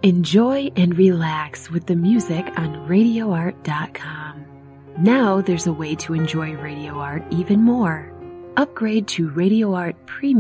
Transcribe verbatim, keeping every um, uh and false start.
Enjoy and relax with the music on radio art dot com. Now there's a way to enjoy Radio Art even more. Upgrade to Radio Art Premium